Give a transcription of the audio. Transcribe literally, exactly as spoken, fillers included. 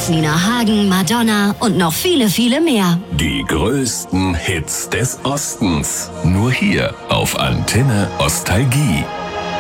Felix, Nina Hagen, Madonna und noch viele, viele mehr. Die größten Hits des Ostens. Nur hier auf Antenne Ostalgie.